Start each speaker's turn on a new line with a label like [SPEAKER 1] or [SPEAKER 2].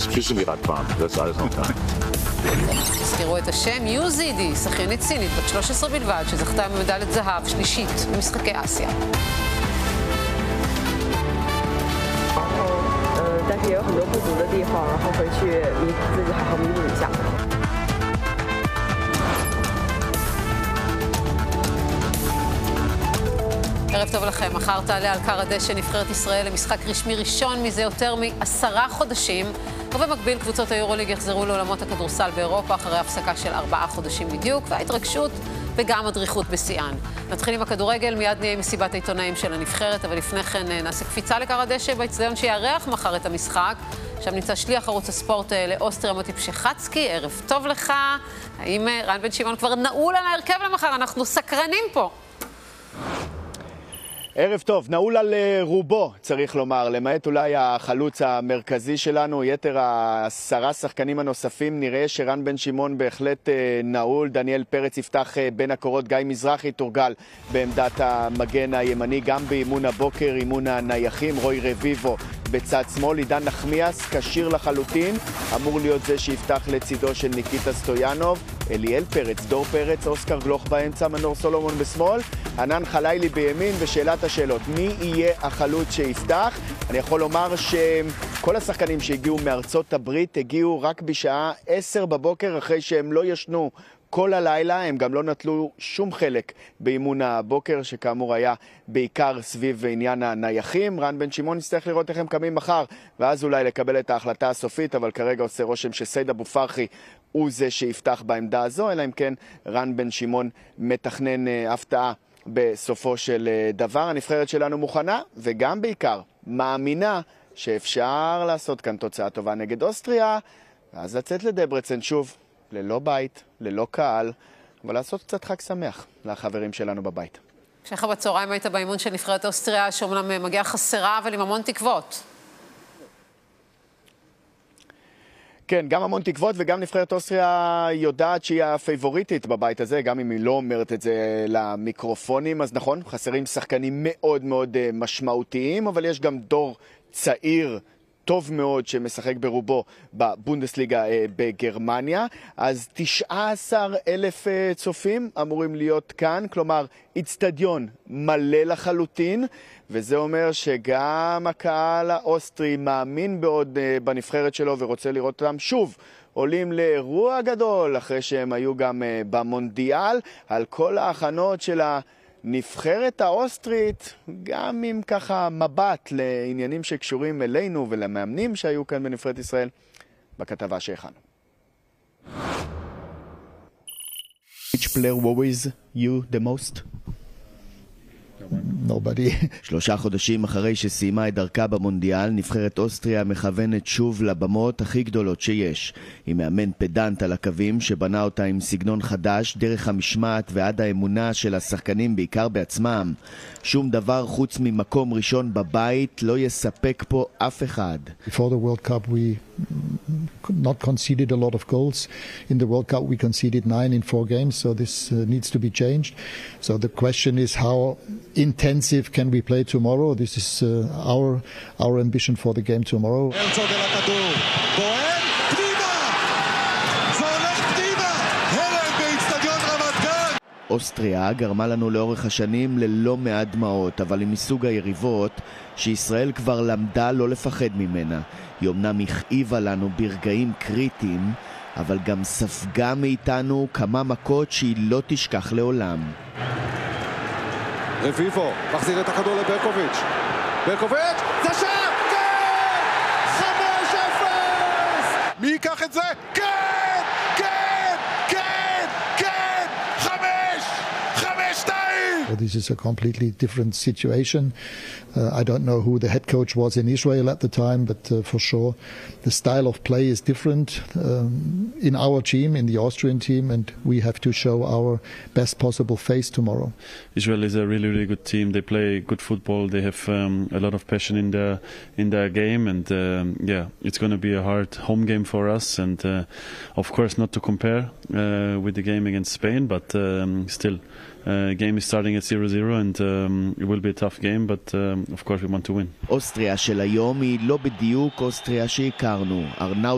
[SPEAKER 1] Füße wie Radfahren, das ist alles noch da.
[SPEAKER 2] הזכירו את השם יוזידי, שחיינית סינית בת 13 בלבד, שזכתה במדליית זהב שלישית במשחקי אסיה.
[SPEAKER 3] 但是也有很多不足的地方，然后回去自己好好弥补一下。
[SPEAKER 2] ערב טוב לכם. מחר תעלה על כר הדשא נבחרת ישראל למשחק רשמי ראשון מזה יותר מ10 חודשים, ובמקביל קבוצות היורוליג יחזרו לעולמות הכדורסל באירופה אחרי הפסקה של 4 חודשים בדיוק, וההתרגשות וגם הדריכות בשיאן. נתחיל עם הכדורגל, מיד נהיה מסיבת העיתונאים של הנבחרת, אבל לפני כן נעשה קפיצה לכר הדשא באצטדיון שיארח מחר את המשחק. שם נמצא שליח ערוץ הספורט לאוסטריה מוטי פשחצקי. ערב טוב לך. האם רן בן שמעון כבר נעול על ההרכב למחר? אנחנו סקרנים פה.
[SPEAKER 4] ערב טוב, נעול על רובו, צריך לומר, למעט אולי החלוץ המרכזי שלנו, יתר 10 שחקנים הנוספים, נראה שרן בן שמעון בהחלט נעול, דניאל פרץ יפתח בין הקורות, גיא מזרחי תורגל בעמדת המגן הימני, גם באימון הבוקר, אימון הנייחים, רוי רביבו בצד שמאל, עידן נחמיאס, כשיר לחלוטין, אמור להיות זה שיפתח לצידו של ניקיטה סטויאנוב, אליאל פרץ, דור פרץ, אוסקר גלוך באמצע, מנור סולומון בשמאל, ענן חלילי בימין, ושאלת השאלות, מי יהיה החלוץ שיפתח? אני יכול לומר שכל השחקנים שהגיעו מארצות הברית הגיעו רק בשעה 10 בבוקר, אחרי שהם לא ישנו כל הלילה, הם גם לא נטלו שום חלק באימון הבוקר, שכאמור היה בעיקר סביב עניין הנייחים. רן בן שמעון יצטרך לראות איך הם קמים מחר, ואז אולי לקבל את ההחלטה הסופית, אבל כרגע עושה רושם שסייד אבו פרחי הוא זה שיפתח בעמדה הזו, אלא אם כן רן בן שמעון מתכנן הפתעה בסופו של דבר. הנבחרת שלנו מוכנה, וגם בעיקר מאמינה שאפשר לעשות כאן תוצאה טובה נגד אוסטריה, ואז לצאת לדברצן שוב, ללא בית, ללא קהל, אבל לעשות קצת חג שמח לחברים שלנו בבית.
[SPEAKER 2] שייך בצהריים היית באימון של נבחרת אוסטריה, שאומנם מגיעה חסרה, אבל עם המון תקוות.
[SPEAKER 4] כן, גם המון תקוות, וגם נבחרת אוסטריה יודעת שהיא הפייבוריטית בבית הזה, גם אם היא לא אומרת את זה למיקרופונים. אז נכון, חסרים שחקנים מאוד מאוד משמעותיים, אבל יש גם דור צעיר טוב מאוד שמשחק ברובו בבונדסליגה בגרמניה. אז 19,000 צופים אמורים להיות כאן, כלומר אצטדיון מלא לחלוטין, וזה אומר שגם הקהל האוסטרי מאמין בעוד בנבחרת שלו ורוצה לראות אותם שוב עולים לאירוע גדול, אחרי שהם היו גם במונדיאל. על כל ההכנות של הנבחרת האוסטרית, גם עם ככה מבט לעניינים שקשורים אלינו ולמאמנים שהיו כאן בנבחרת ישראל, בכתבה שהכנו. Which player worries you the most?
[SPEAKER 5] Nobody.
[SPEAKER 4] 3 חודשים אחרי שסיימה את דרכה במונדיאל, נבחרת אוסטריה מכוונת שוב לבמות הכי גדולות שיש. היא מאמן פדנט על הקווים שבנה אותה עם סגנון חדש, דרך המשמעת ועד האמונה של השחקנים בעיקר בעצמם. שום דבר חוץ ממקום ראשון בבית לא יספק פה אף אחד.
[SPEAKER 5] Before the World Cup we not conceded a lot of goals. In the World Cup we conceded 9 in 4 games, so this needs to be changed. So the question is how intensive can we play tomorrow? This is our ambition for the game tomorrow.
[SPEAKER 4] אוסטריה גרמה לנו לאורך השנים ללא מעט דמעות, אבל היא מסוג היריבות שישראל כבר למדה לא לפחד ממנה. היא אמנם הכאיבה לנו ברגעים קריטיים, אבל גם ספגה מאיתנו כמה מכות שהיא לא תשכח לעולם.
[SPEAKER 6] רביבו מחזיר את הכדור לברקוביץ'. ברקוביץ', זה שם! כן! 5-0! מי ייקח את זה? כן! כן! כן! כן! 5-2!
[SPEAKER 5] Well, this is a completely different situation. I don't know who the head coach was in Israel at the time, but for sure the style of play is different in our team, in the Austrian team, and we have to show our best possible face tomorrow.
[SPEAKER 7] Israel is a really, really good team. They play good football. They have a lot of passion in their game, and yeah, it's going to be a hard home game for us. And of course, not to compare with the game against Spain, but still. Game is starting at 0-0 and it will be a tough game, but of course we want to win.
[SPEAKER 4] אוסטריה של היום היא לא בדיוק אוסטריה שהכרנו. ארנאוט